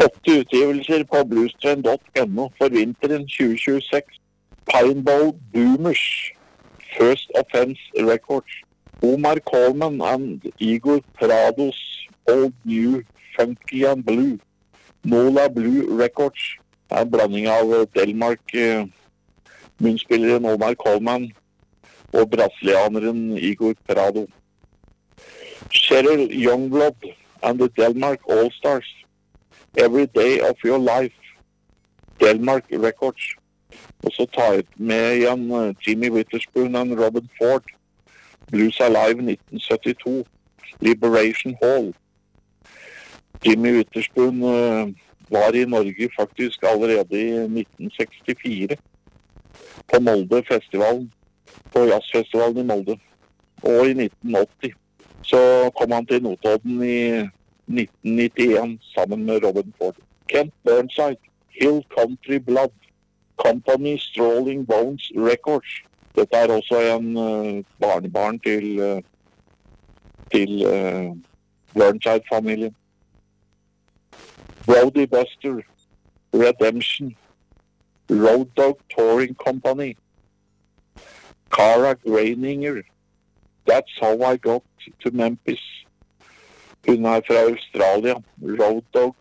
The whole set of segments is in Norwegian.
8 utgivelser på bluestrand.no for vinteren 2026. Pineball Boomers, First Offense Records. Omar Coleman and Igor Prados, Old New Funky and Blue. Mola Blue Records, en blanding av Delmark-munnspilleren Omar Coleman og brasilianeren Igor Prado. Cheryl Youngblood and the Delmark All-Stars, Every Day of Your Life, Delmark Records. Og så tar jeg med igjen Jimmy Witherspoon og Robin Ford, Blues Alive 1972, Liberation Hall. Jimmy Witherspoon var i Norge faktisk allerede i 1964 på Molde festivalen, på jazzfestivalen i Molde, og i 1980. Så kom han til Notodden i 1991 sammen med Robin Ford. Kent Burnside, Hill Country Blood, Company Strolling Bones Records. Dette er også en barnebarn til Burnside-familien. Brody Buster, Redemption, Road Dog Touring Company, Cara Graininger, That's How I Got to Memphis. Hun er fra Australia, Road Dog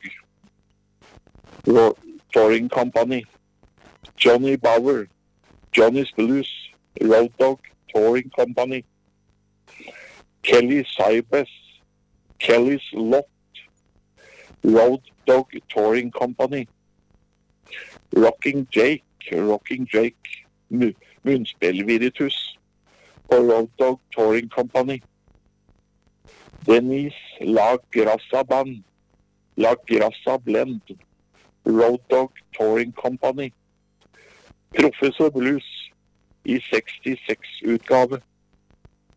Touring Company. Johnny Bauer, Johnny's Blues, Road Dog Touring Company. Kelly Sybes, Kelly's Lot, Road Dog Touring Company. Rocking Jake, Munnspillviritus på Road Dog Touring Company. Denise La Grassa Band, La Grassa Blend, Road Dog Touring Company. Professor Blues i 66 utgave.